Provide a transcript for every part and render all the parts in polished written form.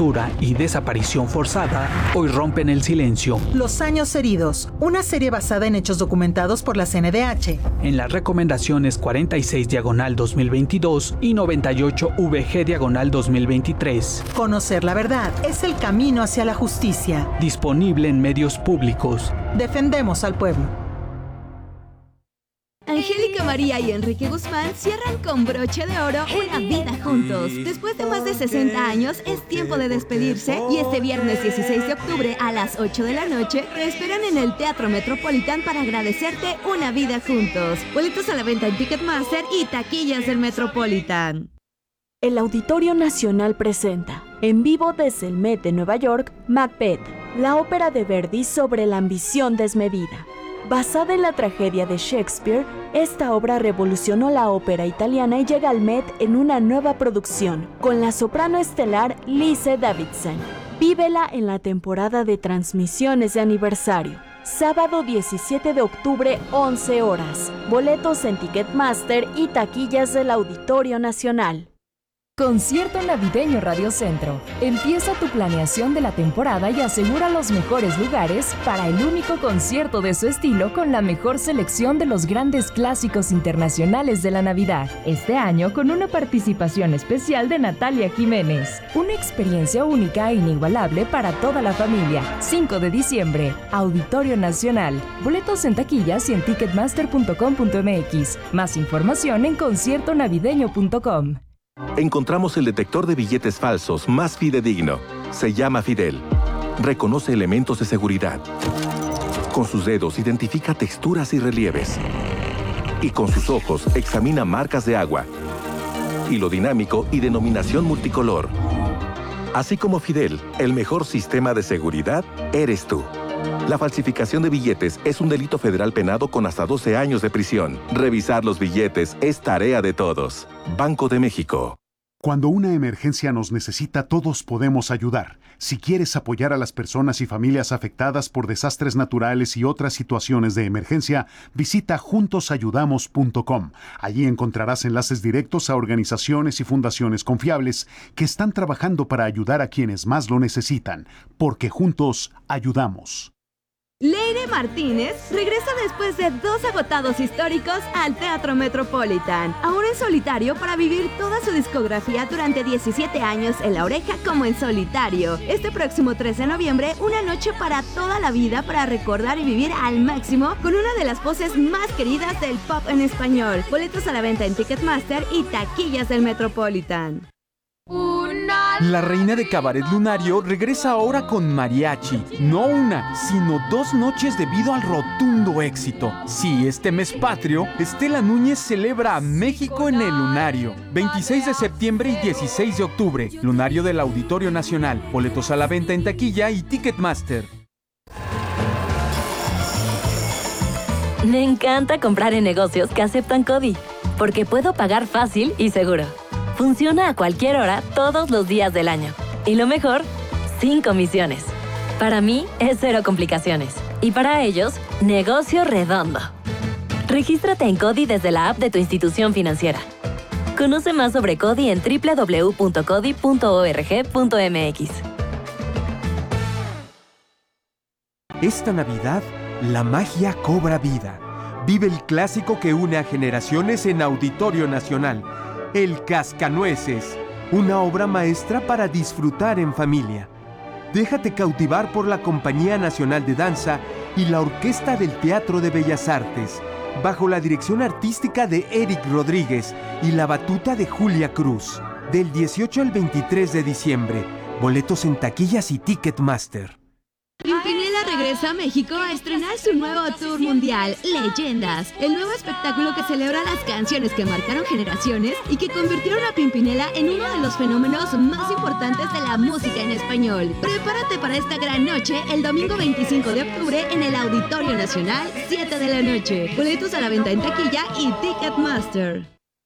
tortura y desaparición forzada hoy rompen el silencio. Los años heridos, una serie basada en hechos documentados por la CNDH. En las recomendaciones 46/2022 y 98/VG/2023. Conocer la verdad es el camino hacia la justicia. Disponible en medios públicos. Defendemos al pueblo. Angélica María y Enrique Guzmán cierran con broche de oro una vida juntos. Después de más de 60 años, es tiempo de despedirse y este viernes 16 de octubre a las 8 de la noche te esperan en el Teatro Metropolitan para agradecerte una vida juntos. Boletos a la venta en Ticketmaster y taquillas del Metropolitan. El Auditorio Nacional presenta, en vivo desde el Met de Nueva York, Macbeth, la ópera de Verdi sobre la ambición desmedida. Basada en la tragedia de Shakespeare, esta obra revolucionó la ópera italiana y llega al Met en una nueva producción, con la soprano estelar Lise Davidson. Vívela en la temporada de transmisiones de aniversario. Sábado 17 de octubre, 11 horas. Boletos en Ticketmaster y taquillas del Auditorio Nacional. Concierto Navideño Radio Centro. Empieza tu planeación de la temporada y asegura los mejores lugares para el único concierto de su estilo con la mejor selección de los grandes clásicos internacionales de la Navidad. Este año con una participación especial de Natalia Jiménez. Una experiencia única e inigualable para toda la familia. 5 de diciembre, Auditorio Nacional. Boletos en taquillas y en ticketmaster.com.mx. Más información en conciertonavideño.com. Encontramos el detector de billetes falsos más fidedigno. Se llama Fidel. Reconoce elementos de seguridad. Con sus dedos identifica texturas y relieves. Y con sus ojos examina marcas de agua, hilo dinámico y denominación multicolor. Así como Fidel, el mejor sistema de seguridad eres tú. La falsificación de billetes es un delito federal penado con hasta 12 años de prisión. Revisar los billetes es tarea de todos. Banco de México. Cuando una emergencia nos necesita, todos podemos ayudar. Si quieres apoyar a las personas y familias afectadas por desastres naturales y otras situaciones de emergencia, visita juntosayudamos.com. Allí encontrarás enlaces directos a organizaciones y fundaciones confiables que están trabajando para ayudar a quienes más lo necesitan, porque juntos ayudamos. Leire Martínez regresa después de 2 agotados históricos al Teatro Metropolitan, ahora en solitario para vivir toda su discografía durante 17 años en La Oreja como en solitario. Este próximo 13 de noviembre, una noche para toda la vida para recordar y vivir al máximo con una de las voces más queridas del pop en español. Boletos a la venta en Ticketmaster y taquillas del Metropolitan. La reina de Cabaret Lunario regresa ahora con mariachi. No una, sino 2 noches debido al rotundo éxito. Sí, este mes patrio, Estela Núñez celebra a México en el Lunario. 26 de septiembre y 16 de octubre. Lunario del Auditorio Nacional. Boletos a la venta en taquilla y Ticketmaster. Me encanta comprar en negocios que aceptan CODI, porque puedo pagar fácil y seguro. Funciona a cualquier hora, todos los días del año. Y lo mejor, sin comisiones. Para mí, es 0 complicaciones. Y para ellos, negocio redondo. Regístrate en CODI desde la app de tu institución financiera. Conoce más sobre CODI en www.codi.org.mx. Esta Navidad, la magia cobra vida. Vive el clásico que une a generaciones en Auditorio Nacional. El Cascanueces, una obra maestra para disfrutar en familia. Déjate cautivar por la Compañía Nacional de Danza y la Orquesta del Teatro de Bellas Artes, bajo la dirección artística de Eric Rodríguez y la batuta de Julia Cruz. Del 18 al 23 de diciembre. Boletos en taquillas y Ticketmaster. Pimpinela regresa a México a estrenar su nuevo tour mundial, Leyendas, el nuevo espectáculo que celebra las canciones que marcaron generaciones y que convirtieron a Pimpinela en uno de los fenómenos más importantes de la música en español. Prepárate para esta gran noche el domingo 25 de octubre en el Auditorio Nacional, 7 de la noche. Boletos a la venta en taquilla y Ticketmaster.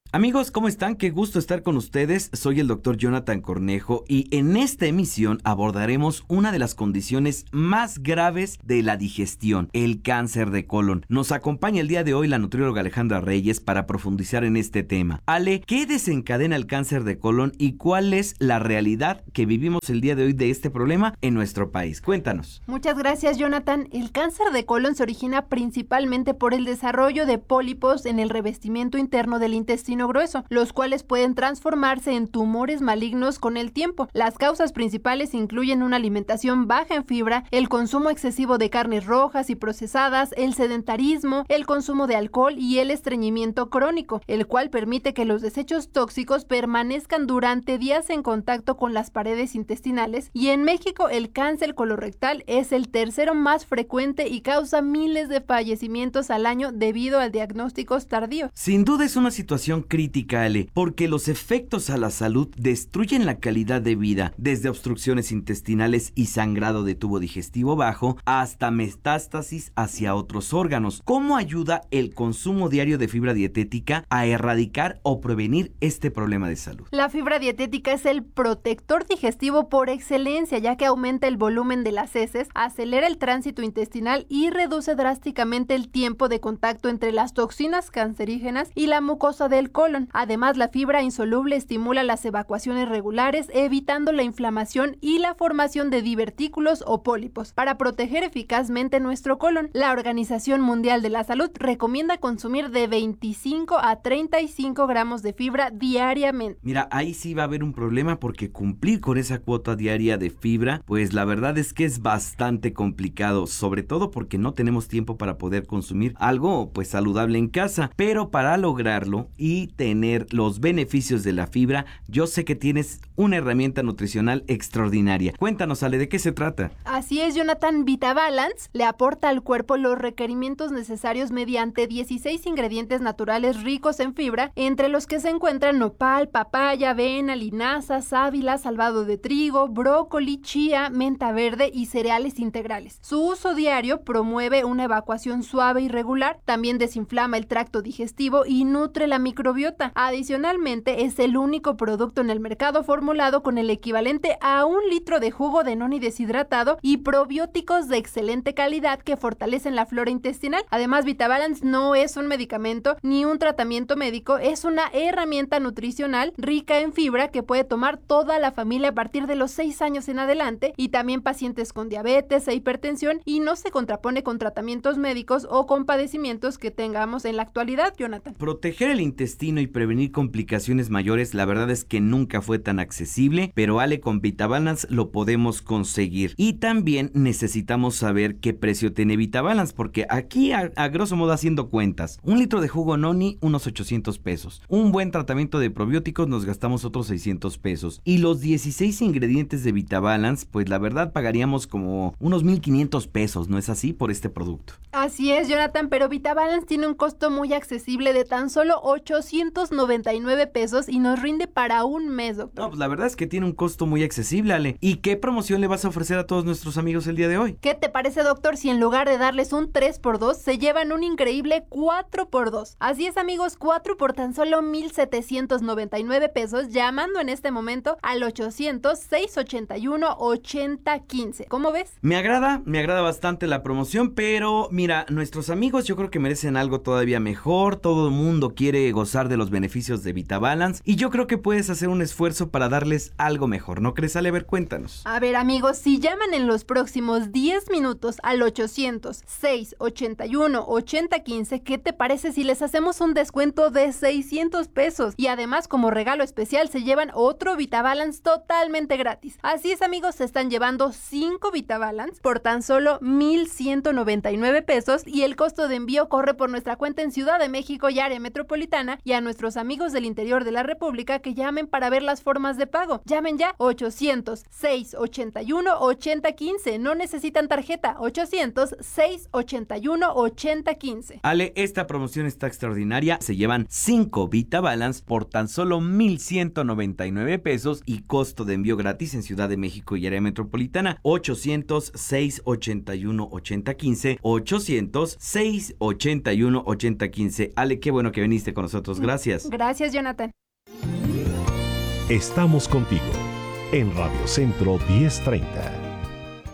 Amigos, ¿cómo están? Qué gusto estar con ustedes. Soy el doctor Jonathan Cornejo y en esta emisión abordaremos una de las condiciones más graves de la digestión, el cáncer de colon. Nos acompaña el día de hoy la nutrióloga Alejandra Reyes para profundizar en este tema. Ale, ¿qué desencadena el cáncer de colon y cuál es la realidad que vivimos el día de hoy de este problema en nuestro país? Cuéntanos. Muchas gracias, Jonathan. El cáncer de colon se origina principalmente por el desarrollo de pólipos en el revestimiento interno del intestino grueso, los cuales pueden transformarse en tumores malignos con el tiempo. Las causas principales incluyen una alimentación baja en fibra, el consumo excesivo de carnes rojas y procesadas, el sedentarismo, el consumo de alcohol y el estreñimiento crónico, el cual permite que los desechos tóxicos permanezcan durante días en contacto con las paredes intestinales. Y en México, el cáncer colorectal es el tercero más frecuente y causa miles de fallecimientos al año debido a diagnósticos tardíos. Sin duda es una situación crítica, Ale, porque los efectos a la salud destruyen la calidad de vida, desde obstrucciones intestinales y sangrado de tubo digestivo bajo hasta metástasis hacia otros órganos. ¿Cómo ayuda el consumo diario de fibra dietética a erradicar o prevenir este problema de salud? La fibra dietética es el protector digestivo por excelencia, ya que aumenta el volumen de las heces, acelera el tránsito intestinal y reduce drásticamente el tiempo de contacto entre las toxinas cancerígenas y la mucosa del colon. Además, la fibra insoluble estimula las evacuaciones regulares, evitando la inflamación y la formación de divertículos o pólipos. Para proteger eficazmente nuestro colon, la Organización Mundial de la Salud recomienda consumir de 25 a 35 gramos de fibra diariamente. Mira, ahí sí va a haber un problema porque cumplir con esa cuota diaria de fibra, pues la verdad es que es bastante complicado, sobre todo porque no tenemos tiempo para poder consumir algo pues saludable en casa, pero para lograrlo y tener los beneficios de la fibra, yo sé que tienes una herramienta nutricional extraordinaria. Cuéntanos, Ale, ¿de qué se trata? Así es, Jonathan. VitaBalance le aporta al cuerpo los requerimientos necesarios mediante 16 ingredientes naturales ricos en fibra, entre los que se encuentran nopal, papaya, avena, linaza, sábila, salvado de trigo, brócoli, chía, menta verde y cereales integrales. Su uso diario promueve una evacuación suave y regular, también desinflama el tracto digestivo y nutre la microbiota. Adicionalmente, es el único producto en el mercado formulado con el equivalente a 1 litro de jugo de noni deshidratado y probióticos de excelente calidad que fortalecen la flora intestinal. Además, VitaBalance no es un medicamento ni un tratamiento médico, es una herramienta nutricional rica en fibra que puede tomar toda la familia a partir de los 6 años en adelante, y también pacientes con diabetes e hipertensión, y no se contrapone con tratamientos médicos o con padecimientos que tengamos en la actualidad, Jonathan. Proteger el intestino y prevenir complicaciones mayores, la verdad es que nunca fue tan accesible, pero Ale, con VitaBalance lo podemos conseguir. Y también necesitamos saber qué precio tiene VitaBalance, porque aquí a grosso modo haciendo cuentas, 1 litro de jugo noni, unos 800 pesos. Un buen tratamiento de probióticos nos gastamos otros 600 pesos. Y los 16 ingredientes de VitaBalance, pues la verdad pagaríamos como unos 1,500 pesos, ¿no es así? Por este producto. Así es, Jonathan, pero VitaBalance tiene un costo muy accesible de tan solo 899 pesos y nos rinde para un mes, doctor. No, pues la verdad es que tiene un costo muy accesible, Ale. ¿Y qué promoción le vas a ofrecer a todos nuestros amigos el día de hoy? ¿Qué te parece, doctor, si en lugar de darles un 3x2 se llevan un increíble 4x2? Así es, amigos, 4 por tan solo 1,799 pesos, llamando en este momento al 800-681-8015. ¿Cómo ves? Me agrada bastante la promoción, pero mira, nuestros amigos yo creo que merecen algo todavía mejor. Todo el mundo quiere gozar de los beneficios de VitaBalance y yo creo que puedes hacer un esfuerzo para darles algo mejor, ¿no crees, Ale? A ver, cuéntanos. A ver, amigos, si llaman en los próximos 10 minutos al 800-681-8015, ¿qué te parece si les hacemos un descuento de 600 pesos? Y además, como regalo especial, se llevan otro VitaBalance totalmente gratis. Así es, amigos, se están llevando 5 VitaBalance por tan solo 1,199 pesos y el costo de envío corre por nuestra cuenta en Ciudad de México y área metropolitana, y a nuestros amigos del interior de la República que llamen para ver las formas de pago. Llamen ya, 800-681-8015. No necesitan tarjeta, 800-681-8015. Ale, esta promoción está extraordinaria. Se llevan 5 VitaBalance por tan solo 1,199 pesos y costo de envío gratis en Ciudad de México y área metropolitana. 800-681-8015. 800-681-8015. Ale, qué bueno que viniste con nosotros. Carlos. Gracias. Gracias, Jonathan. Estamos contigo en Radio Centro 1030.